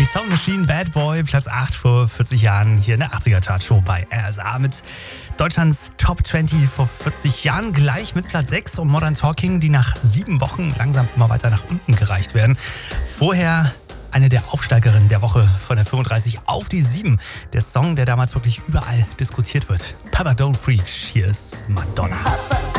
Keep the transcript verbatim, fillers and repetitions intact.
die Sound Machine Bad Boy, Platz acht vor vierzig Jahren hier in der achtziger-Chart-Show bei R S A mit Deutschlands Top zwanzig vor vierzig Jahren. Gleich mit Platz sechs und Modern Talking, die nach sieben Wochen langsam immer weiter nach unten gereicht werden. Vorher eine der Aufsteigerinnen der Woche von der fünfunddreißig auf die sieben. Der Song, der damals wirklich überall diskutiert wird. Papa Don't Preach, hier ist Madonna.